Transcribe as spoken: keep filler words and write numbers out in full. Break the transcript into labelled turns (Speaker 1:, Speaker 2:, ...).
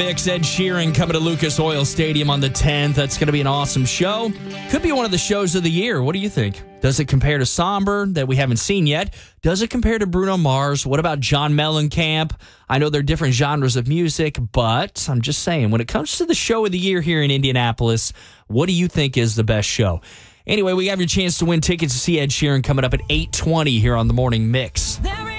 Speaker 1: Mix. Ed Sheeran coming to Lucas Oil Stadium on the tenth. That's going to be an awesome show. Could be one of the shows of the year. What do you think? Does it compare to Somber that we haven't seen yet? Does it compare to Bruno Mars? What about John Mellencamp? I know they're different genres of music, but I'm just saying, when it comes to the show of the year here in Indianapolis, what do you think is the best show? Anyway, we have your chance to win tickets to see Ed Sheeran coming up at eight twenty here on the Morning Mix.